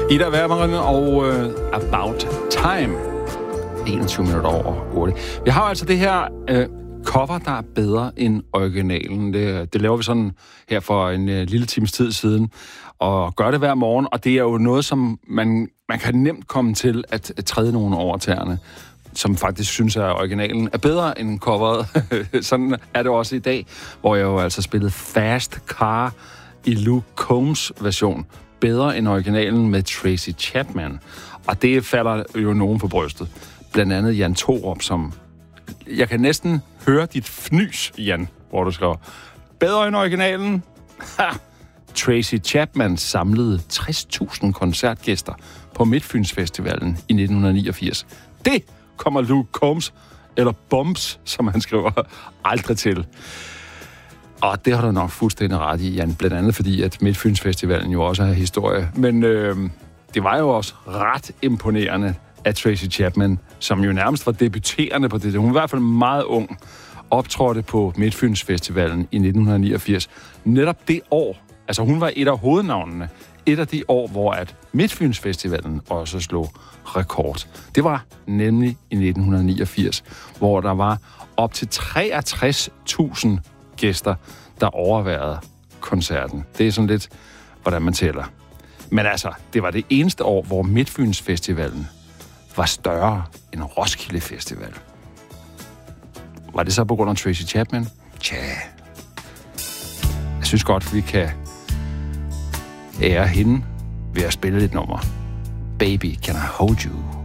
Ida Wermeren og About Time. 21 minutter over 8. Vi har altså det her cover, der er bedre end originalen. Det laver vi sådan her for en lille times tid siden, og gør det hver morgen, og det er jo noget, som man kan nemt komme til at træde nogen over tæerne, som faktisk synes, at originalen er bedre end coveret. Sådan er det også i dag, hvor jeg jo altså spillede Fast Car i Luke Combs version. Bedre end originalen med Tracy Chapman. Og det falder jo nogen på brystet. Blandt andet Jan Torup, som... Jeg kan næsten høre dit fnys, Jan, hvor du skriver. Bedre end originalen? Ha! Tracy Chapman samlede 60.000 koncertgæster på Midtfynsfestivalen i 1989. Det kommer Luke Combs, eller Bumps, som han skriver, aldrig til. Og det har du nok fuldstændig ret i, Jan. Blandt andet fordi, at Midtfynsfestivalen jo også har historie. Men det var jo også ret imponerende af Tracy Chapman, som jo nærmest var debuterende på det. Hun var i hvert fald meget ung, optrådte på Midtfynsfestivalen i 1989. Netop det år, altså hun var et af hovednavnene, et af de år, hvor at Midtfynsfestivalen også slog rekord. Det var nemlig i 1989, hvor der var op til 63.000 gæster, der overværede koncerten. Det er sådan lidt, hvordan man tæller. Men altså, det var det eneste år, hvor Midtfynsfestivalen var større end Roskilde Festival. Var det så på grund af Tracy Chapman? Tja. Jeg synes godt, vi kan ære hende ved at spille lidt nummer. Baby, can I hold you?